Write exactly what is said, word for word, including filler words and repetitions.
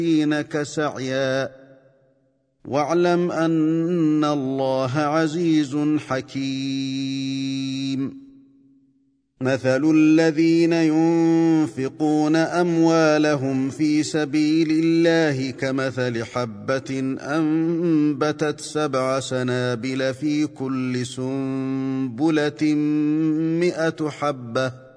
يحسنك سعيا واعلم أن الله عزيز حكيم. مثل الذين ينفقون أموالهم في سبيل الله كمثل حبة أنبتت سبع سنابل في كل سنبلة مئة حبة